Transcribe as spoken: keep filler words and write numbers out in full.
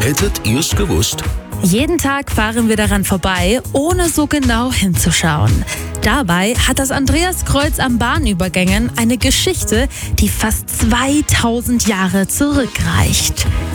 Hättet ihr's gewusst? Jeden Tag fahren wir daran vorbei, ohne so genau hinzuschauen. Dabei hat das Andreaskreuz am Bahnübergängen eine Geschichte, die fast zweitausend Jahre zurückreicht.